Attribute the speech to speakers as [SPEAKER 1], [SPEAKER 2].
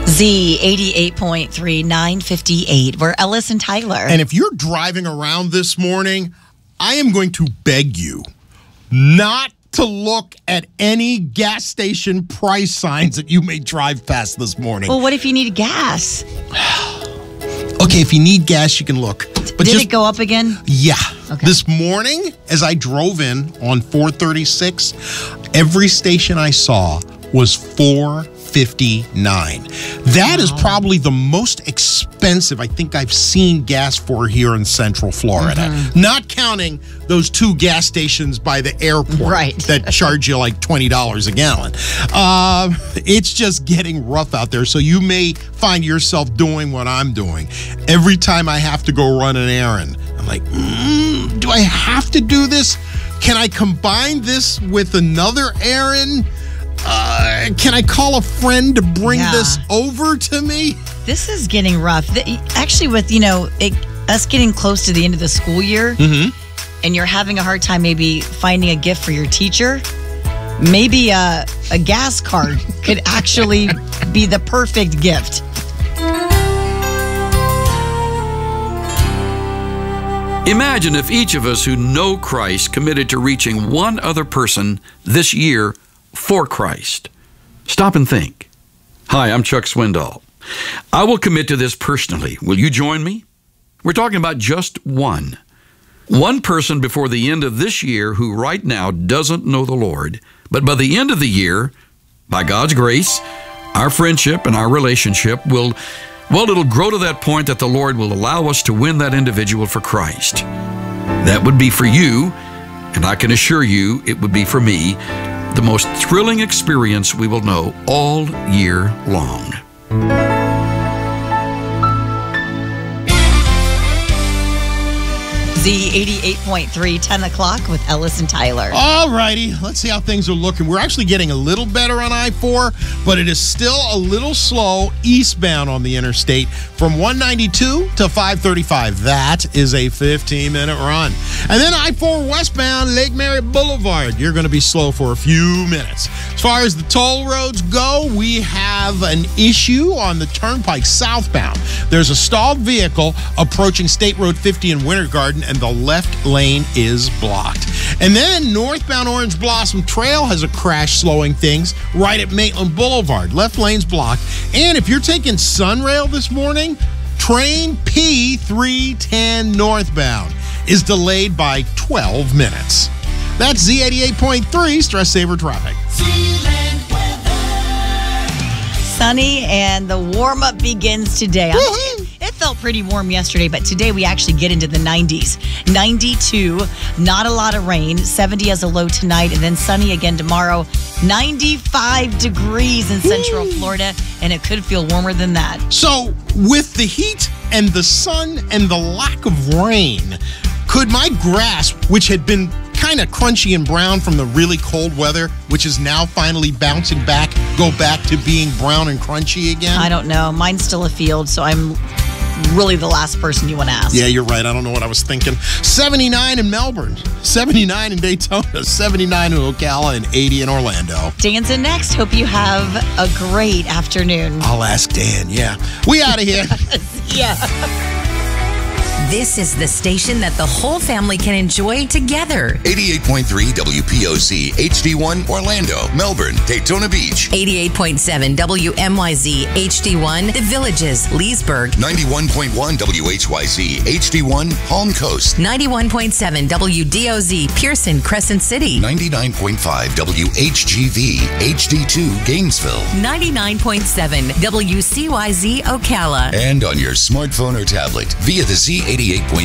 [SPEAKER 1] Z88.3, 958. We're Ellis and Tyler.
[SPEAKER 2] And if you're driving around this morning, I am going to beg you not to look at any gas station price signs that you may drive past this morning.
[SPEAKER 1] Well, what if you need gas?
[SPEAKER 2] Okay, if you need gas, you can look. But
[SPEAKER 1] Did it go up again?
[SPEAKER 2] Yeah.
[SPEAKER 1] Okay.
[SPEAKER 2] This morning, as I drove in on 436, every station I saw was $4.59. That is probably the most expensive I think I've seen gas for here in Central Florida. Not counting those two gas stations by the airport that charge you like $20 a gallon. It's just getting rough out there. So you may find yourself doing what I'm doing. Every time I have to go run an errand, I'm like, do I have to do this? Can I combine this with another errand? Can I call a friend to bring this over to me?
[SPEAKER 1] This is getting rough. Actually, with, us getting close to the end of the school year, and you're having a hard time maybe finding a gift for your teacher, maybe a gas card could actually be the perfect gift.
[SPEAKER 3] Imagine if each of us who know Christ committed to reaching one other person this year for Christ. Stop and think. Hi, I'm Chuck Swindoll. I will commit to this personally. Will you join me? We're talking about just one person before the end of this year who right now doesn't know the Lord. But by the end of the year, by God's grace, our friendship and our relationship it'll grow to that point that the Lord will allow us to win that individual for Christ. That would be for you, and I can assure you it would be for me, the most thrilling experience we will know all year long.
[SPEAKER 1] Z88.3, 10 o'clock with Ellis and Tyler.
[SPEAKER 2] All righty, let's see how things are looking. We're actually getting a little better on I-4, but it is still a little slow eastbound on the interstate from 192 to 535. That is a 15-minute run. And then I-4 westbound Lake Mary Boulevard. You're going to be slow for a few minutes. As far as the toll roads go, we have an issue on the Turnpike southbound. There's a stalled vehicle approaching State Road 50 in Winter Garden, and the left lane is blocked. And then northbound Orange Blossom Trail has a crash slowing things right at Maitland Boulevard. Left lane's blocked. And if you're taking Sunrail this morning, train P310 northbound is delayed by 12 minutes. That's Z88.3 Stress Saver Traffic.
[SPEAKER 1] Sunny, and the warm-up begins today. It felt pretty warm yesterday, but today we actually get into the 90s. 92, not a lot of rain, 70 as a low tonight, and then sunny again tomorrow. 95 degrees in Central Florida, and it could feel warmer than that.
[SPEAKER 2] So, with the heat and the sun and the lack of rain, could my grass, which had been kind of crunchy and brown from the really cold weather, which is now finally bouncing back, go back to being brown and crunchy again?
[SPEAKER 1] I don't know. Mine's still a field, so I'm really the last person you want to ask.
[SPEAKER 2] Yeah, you're right. I don't know what I was thinking. 79 in Melbourne, 79 in Daytona, 79 in Ocala, and 80 in Orlando.
[SPEAKER 1] Dan's in next. Hope you have a great afternoon.
[SPEAKER 2] I'll ask Dan, yeah. We out of here.
[SPEAKER 1] Yeah.
[SPEAKER 4] This is the station that the whole family can enjoy together.
[SPEAKER 5] 88.3 WPOC HD1 Orlando, Melbourne, Daytona Beach.
[SPEAKER 4] 88.7 WMYZ HD1 The Villages, Leesburg.
[SPEAKER 5] 91.1 WHYZ HD1 Palm Coast.
[SPEAKER 4] 91.7 WDOZ Pearson, Crescent City.
[SPEAKER 5] 99.5 WHGV HD2 Gainesville.
[SPEAKER 4] 99.7 WCYZ Ocala.
[SPEAKER 5] And on your smartphone or tablet via the Z88.3